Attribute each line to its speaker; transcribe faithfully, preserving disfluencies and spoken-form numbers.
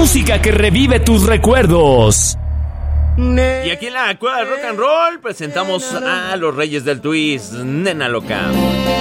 Speaker 1: música que revive tus recuerdos.
Speaker 2: Y aquí en la Cueva del Rock and Roll presentamos a los Reyes del Twist, Nena Loca.